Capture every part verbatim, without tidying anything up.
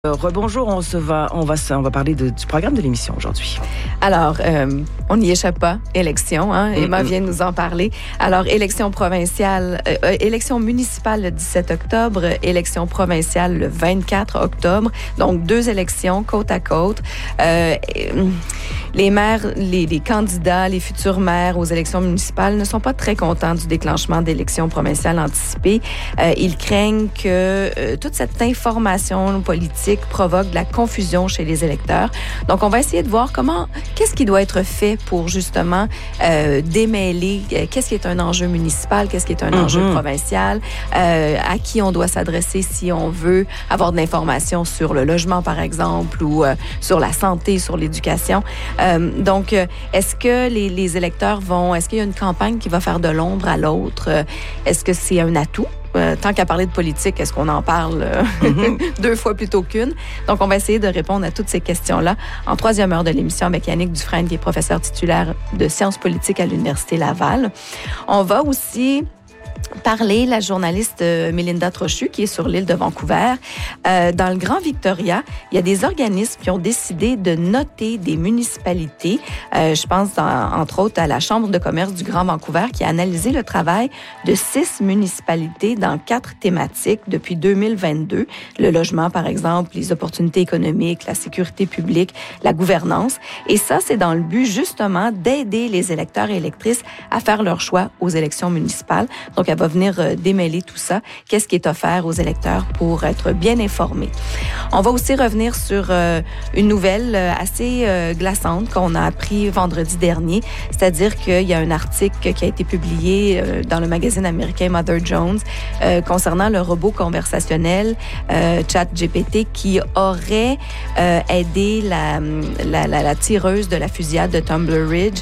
Euh, rebonjour, on se va, on va, on va parler de, du programme de l'émission aujourd'hui. Alors, euh, on n'y échappe pas, élection, hein? Emma Mm-hmm. vient de nous en parler. Alors, élection provinciale, euh, euh, élection municipale le dix-sept octobre, élection provinciale le vingt-quatre octobre. Donc, deux élections côte à côte. Euh, et, les maires, les, les candidats, les futurs maires aux élections municipales ne sont pas très contents du déclenchement d'élections provinciales anticipées. Euh, ils craignent que euh, toute cette information politique provoque de la confusion chez les électeurs. Donc, on va essayer de voir comment, qu'est-ce qui doit être fait pour justement euh, démêler euh, qu'est-ce qui est un enjeu municipal, qu'est-ce qui est un mm-hmm. enjeu provincial, euh, à qui on doit s'adresser si on veut avoir de l'information sur le logement, par exemple, ou euh, sur la santé, sur l'éducation. Euh, donc, euh, est-ce que les, les électeurs vont, est-ce qu'il y a une campagne qui va faire de l'ombre à l'autre? Euh, est-ce que c'est un atout? Euh, tant qu'à parler de politique, est-ce qu'on en parle euh, mm-hmm. deux fois plutôt qu'une? Donc, on va essayer de répondre à toutes ces questions-là en troisième heure de l'émission avec Yannick Dufresne, qui est professeur titulaire de sciences politiques à l'Université Laval. On va aussi parler, la journaliste euh, Mélinda Trochu, qui est sur l'île de Vancouver. Euh, dans le Grand Victoria, il y a des organismes qui ont décidé de noter des municipalités. Euh, je pense, dans, entre autres, à la Chambre de commerce du Grand Vancouver, qui a analysé le travail de six municipalités dans quatre thématiques depuis deux mille vingt-deux. Le logement, par exemple, les opportunités économiques, la sécurité publique, la gouvernance. Et ça, c'est dans le but, justement, d'aider les électeurs et électrices à faire leur choix aux élections municipales. Donc, elle va venir euh, démêler tout ça. Qu'est-ce qui est offert aux électeurs pour être bien informés? On va aussi revenir sur euh, une nouvelle euh, assez euh, glaçante qu'on a appris vendredi dernier. C'est-à-dire qu'il y a un article qui a été publié euh, dans le magazine américain Mother Jones euh, concernant le robot conversationnel euh, ChatGPT qui aurait euh, aidé la, la, la, la tireuse de la fusillade de Tumbler Ridge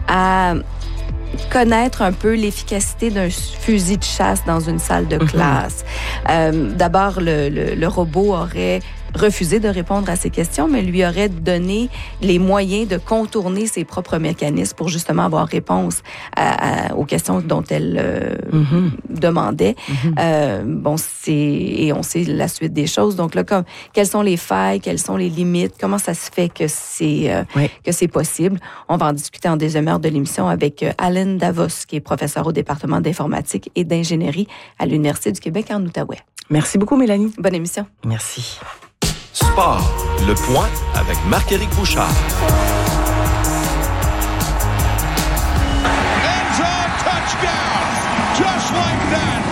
à connaître un peu l'efficacité d'un fusil de chasse dans une salle de classe. Mm-hmm. Euh, d'abord, le, le, le robot aurait refusé de répondre à ces questions, mais lui aurait donné les moyens de contourner ses propres mécanismes pour justement avoir réponse à, à, aux questions dont elle euh, mm-hmm. demandait. Mm-hmm. Euh, bon, c'est et on sait la suite des choses. Donc là, comme quelles sont les failles, quelles sont les limites, comment ça se fait que c'est euh, oui. que c'est possible. On va en discuter en deuxième heure de l'émission avec euh, Alan Davos, qui est professeur au département d'informatique et d'ingénierie à l'Université du Québec en Outaouais. Merci beaucoup, Mélanie. Bonne émission. Merci. Sport, le point avec Marc-Éric Bouchard. End zone touchdown, just like that.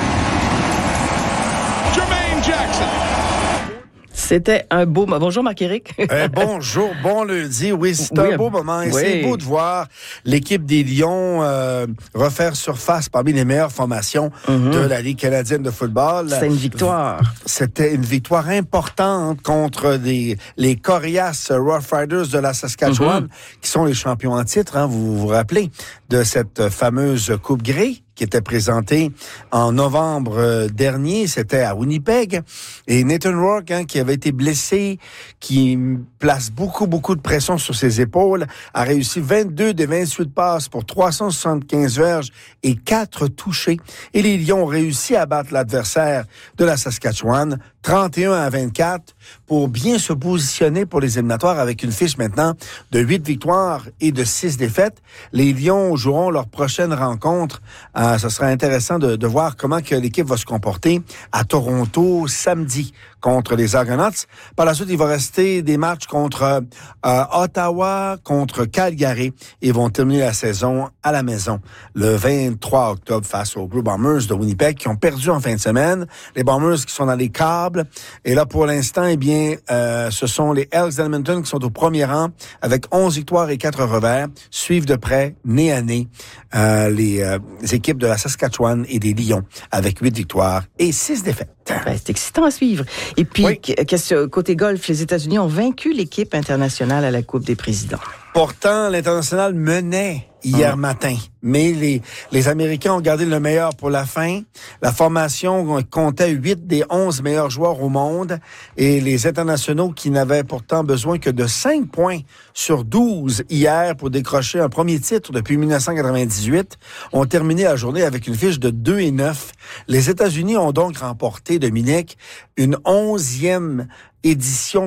Jermaine Jackson. C'était un beau moment. Bonjour Marc-Éric. euh, bonjour, bon lundi. Oui, c'est oui, un beau moment. Et oui. C'est beau de voir l'équipe des Lions euh, refaire surface parmi les meilleures formations mm-hmm. de la Ligue canadienne de football. C'était une victoire. C'était une victoire importante contre des, les coriaces Rough Riders de la Saskatchewan, mm-hmm. qui sont les champions en titre. Hein, vous vous rappelez de cette fameuse Coupe Grey qui était présenté en novembre dernier. C'était à Winnipeg. Et Nathan Rourke, hein, qui avait été blessé, qui place beaucoup, beaucoup de pression sur ses épaules, a réussi vingt-deux des vingt-huit passes pour trois cent soixante-quinze verges et quatre touchés. Et les Lions ont réussi à battre l'adversaire de la Saskatchewan, trente et un à vingt-quatre, pour bien se positionner pour les éliminatoires avec une fiche maintenant de huit victoires et de six défaites. Les Lions joueront leur prochaine rencontre. Euh, ce sera intéressant de, de voir comment que l'équipe va se comporter à Toronto samedi contre les Argonauts. Par la suite, il va rester des matchs contre euh, Ottawa, contre Calgary. Ils vont terminer la saison à la maison le vingt-trois octobre face aux Blue Bombers de Winnipeg qui ont perdu en fin de semaine. Les Bombers qui sont dans les câbles. Et là, pour l'instant, eh bien, euh, ce sont les Elks d'Edmonton qui sont au premier rang avec onze victoires et quatre revers. Suivent de près, nez à nez, euh, les, euh, les équipes de la Saskatchewan et des Lions avec huit victoires et six défaites. Ben, c'est excitant à suivre. Et puis, oui. qu'est-ce, côté golf, les États-Unis ont vaincu l'équipe internationale à la Coupe des présidents. Pourtant, l'International menait hier mmh. matin, mais les, les Américains ont gardé le meilleur pour la fin. La formation comptait huit des onze meilleurs joueurs au monde et les internationaux qui n'avaient pourtant besoin que de cinq points sur douze hier pour décrocher un premier titre depuis dix-neuf cent quatre-vingt-dix-huit ont terminé la journée avec une fiche de deux et neuf. Les États-Unis ont donc remporté, Dominique, une onzième édition